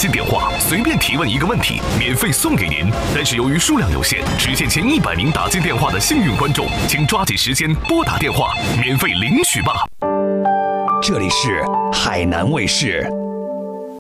进电话，随便提问一个问题，免费送给您。但是由于数量有限，只限前100名打进电话的幸运观众，请抓紧时间拨打电话，免费领取吧。 这里是海南卫视。